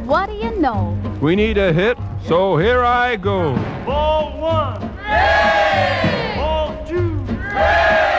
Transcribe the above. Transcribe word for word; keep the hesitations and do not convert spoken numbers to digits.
what do you know? We need a hit, so here I go. Ball one. Hey! Ball two. Hey!